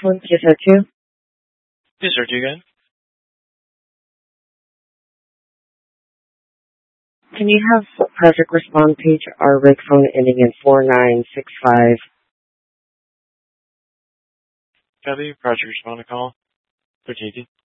one, PSR2. PSR2 again. Can you have Project Respond page, our rig phone ending in 4965? Copy. Project Respond to call. 1318.